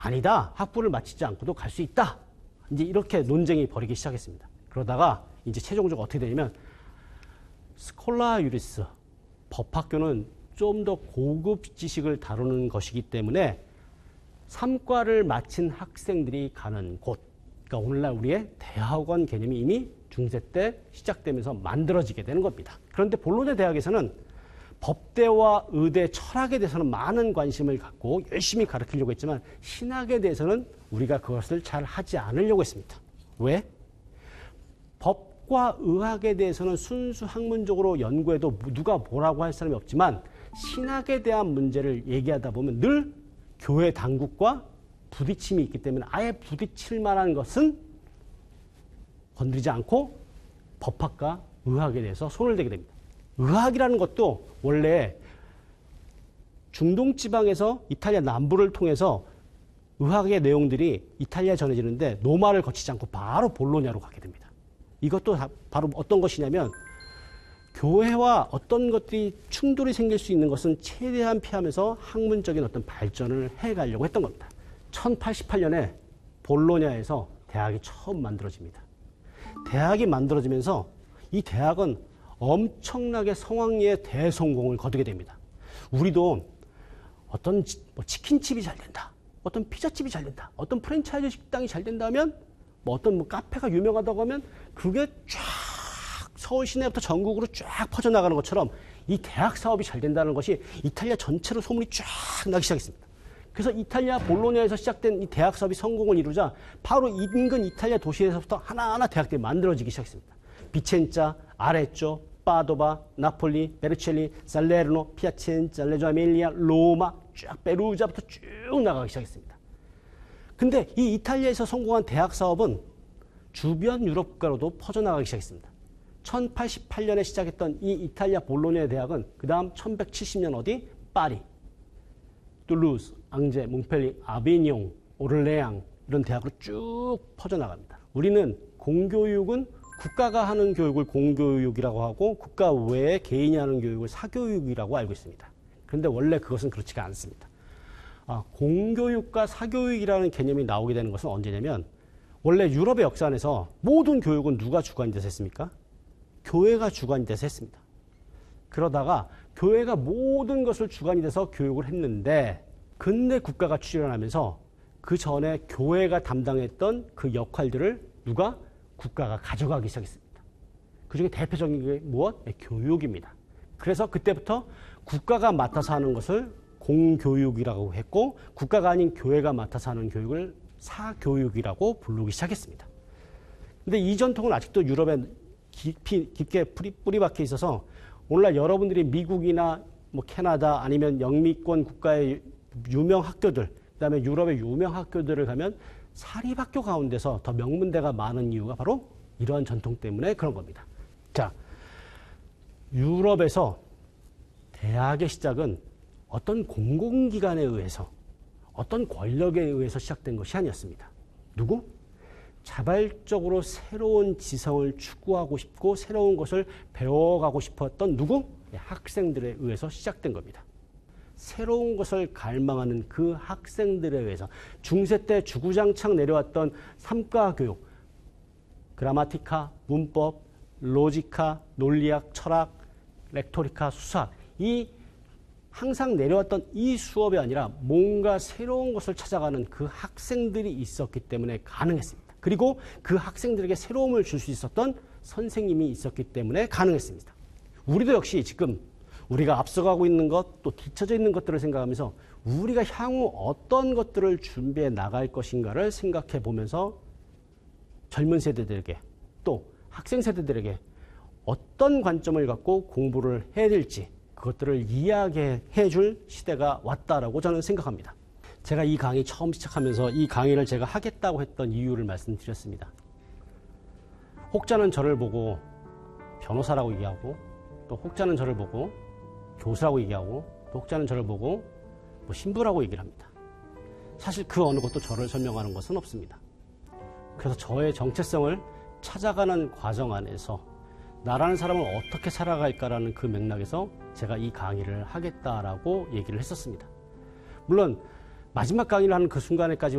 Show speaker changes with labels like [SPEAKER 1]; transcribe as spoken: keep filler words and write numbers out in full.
[SPEAKER 1] 아니다. 학부를 마치지 않고도 갈 수 있다. 이제 이렇게 논쟁이 벌이기 시작했습니다. 그러다가 이제 최종적으로 어떻게 되냐면 스콜라 유리스, 법학교는 좀 더 고급 지식을 다루는 것이기 때문에 삼과를 마친 학생들이 가는 곳, 그러니까 오늘날 우리의 대학원 개념이 이미 중세 때 시작되면서 만들어지게 되는 겁니다. 그런데 볼로냐 대학에서는 법대와 의대, 철학에 대해서는 많은 관심을 갖고 열심히 가르치려고 했지만 신학에 대해서는 우리가 그것을 잘 하지 않으려고 했습니다. 왜? 법과 의학에 대해서는 순수 학문적으로 연구해도 누가 뭐라고 할 사람이 없지만 신학에 대한 문제를 얘기하다 보면 늘 교회 당국과 부딪힘이 있기 때문에 아예 부딪힐 만한 것은 건드리지 않고 법학과 의학에 대해서 손을 대게 됩니다. 의학이라는 것도 원래 중동 지방에서 이탈리아 남부를 통해서 의학의 내용들이 이탈리아에 전해지는데 노마를 거치지 않고 바로 볼로냐로 가게 됩니다. 이것도 바로 어떤 것이냐면 교회와 어떤 것들이 충돌이 생길 수 있는 것은 최대한 피하면서 학문적인 어떤 발전을 해가려고 했던 겁니다. 천팔십팔 년에 볼로냐에서 대학이 처음 만들어집니다. 대학이 만들어지면서 이 대학은 엄청나게 성황리의 대성공을 거두게 됩니다. 우리도 어떤 뭐 치킨집이 잘 된다, 어떤 피자집이 잘 된다, 어떤 프랜차이즈 식당이 잘 된다면 뭐 어떤 뭐 카페가 유명하다고 하면 그게 쫙 서울 시내부터 전국으로 쫙 퍼져나가는 것처럼 이 대학 사업이 잘 된다는 것이 이탈리아 전체로 소문이 쫙 나기 시작했습니다. 그래서 이탈리아 볼로냐에서 시작된 이 대학 사업이 성공을 이루자 바로 인근 이탈리아 도시에서부터 하나하나 대학들이 만들어지기 시작했습니다. 비첸자, 아레쪼, 파도바, 나폴리, 베르첼리, 살레르노, 피아첸자, 레조 에밀리아, 로마, 쫙 페루자부터 쭉 나가기 시작했습니다. 근데 이 이탈리아에서 성공한 대학 사업은 주변 유럽 국가로도 퍼져나가기 시작했습니다. 천팔십팔 년에 시작했던 이 이탈리아 볼로냐 대학은 그 다음 천백칠십 년 어디? 파리, 툴루즈, 앙제, 몽펠리, 아비뇽, 오르레앙 이런 대학으로 쭉 퍼져나갑니다. 우리는 공교육은 국가가 하는 교육을 공교육이라고 하고 국가 외에 개인이 하는 교육을 사교육이라고 알고 있습니다. 그런데 원래 그것은 그렇지가 않습니다. 아, 공교육과 사교육이라는 개념이 나오게 되는 것은 언제냐면 원래 유럽의 역사 안에서 모든 교육은 누가 주관이 돼서 했습니까? 교회가 주관이 돼서 했습니다. 그러다가 교회가 모든 것을 주관이 돼서 교육을 했는데 근대 국가가 출현하면서 그 전에 교회가 담당했던 그 역할들을 누가? 국가가 가져가기 시작했습니다. 그중에 대표적인 게 무엇? 네, 교육입니다. 그래서 그때부터 국가가 맡아서 하는 것을 공교육이라고 했고 국가가 아닌 교회가 맡아서 하는 교육을 사교육이라고 부르기 시작했습니다. 근데 이 전통은 아직도 유럽에 깊이, 깊게 뿌리, 뿌리박혀 있어서 오늘날 여러분들이 미국이나 뭐 캐나다 아니면 영미권 국가의 유명 학교들, 그 다음에 유럽의 유명 학교들을 가면 사립학교 가운데서 더 명문대가 많은 이유가 바로 이러한 전통 때문에 그런 겁니다. 자, 유럽에서 대학의 시작은 어떤 공공기관에 의해서 어떤 권력에 의해서 시작된 것이 아니었습니다. 누구? 자발적으로 새로운 지성을 추구하고 싶고 새로운 것을 배워가고 싶었던 누구? 학생들에 의해서 시작된 겁니다. 새로운 것을 갈망하는 그 학생들에 의해서 중세 때 주구장창 내려왔던 삼과 교육, 그라마티카, 문법, 로지카, 논리학, 철학, 렉토리카, 수학, 이 항상 내려왔던 이 수업이 아니라 뭔가 새로운 것을 찾아가는 그 학생들이 있었기 때문에 가능했습니다. 그리고 그 학생들에게 새로움을 줄 수 있었던 선생님이 있었기 때문에 가능했습니다. 우리도 역시 지금 우리가 앞서가고 있는 것, 또 뒤처져 있는 것들을 생각하면서 우리가 향후 어떤 것들을 준비해 나갈 것인가를 생각해 보면서 젊은 세대들에게 또 학생 세대들에게 어떤 관점을 갖고 공부를 해야 될지 그것들을 이야기해 줄 시대가 왔다라고 저는 생각합니다. 제가 이 강의 처음 시작하면서 이 강의를 제가 하겠다고 했던 이유를 말씀드렸습니다. 혹자는 저를 보고 변호사라고 얘기하고 또 혹자는 저를 보고 교수라고 얘기하고 또 혹자는 저를 보고 뭐 신부라고 얘기를 합니다. 사실 그 어느 것도 저를 설명하는 것은 없습니다. 그래서 저의 정체성을 찾아가는 과정 안에서 나라는 사람을 어떻게 살아갈까라는 그 맥락에서 제가 이 강의를 하겠다라고 얘기를 했었습니다. 물론 마지막 강의를 하는 그 순간에까지